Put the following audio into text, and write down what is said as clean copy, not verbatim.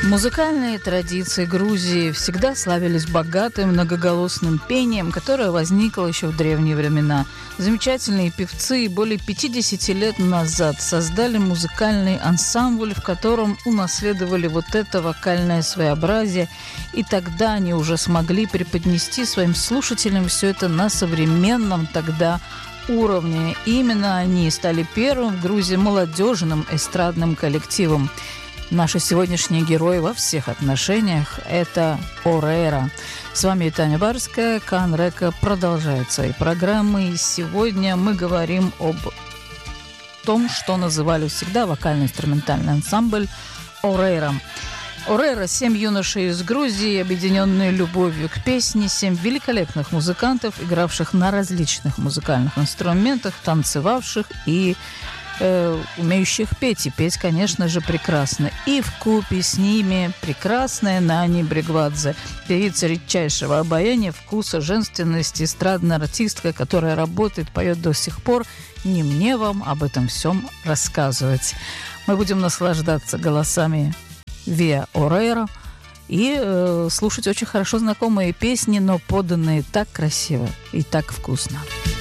Музыкальные традиции Грузии всегда славились богатым многоголосным пением, которое возникло еще в древние времена. Замечательные певцы более 50 лет назад создали музыкальный ансамбль, в котором унаследовали вот это вокальное своеобразие, и тогда они уже смогли преподнести своим слушателям все это на современном тогда уровне. И именно они стали первым в Грузии молодежным эстрадным коллективом. Наши сегодняшние герои во всех отношениях – это Орейро. С вами Таня Барская. Кан Река продолжает свои программы. И сегодня мы говорим об том, что называли всегда вокально-инструментальный ансамбль Орейро. Орейро – 7 юношей из Грузии, объединенные любовью к песне, 7 великолепных музыкантов, игравших на различных музыкальных инструментах, танцевавших и умеющих петь. И петь, конечно же, прекрасно. И вкупе с ними прекрасная Нани Бригвадзе, певица редчайшего обаяния, вкуса, женственности, эстрадная артистка, которая работает, поет до сих пор. Не мне вам об этом всем рассказывать. Мы будем наслаждаться голосами Виа Орейро и слушать очень хорошо знакомые песни, но поданные так красиво и так вкусно.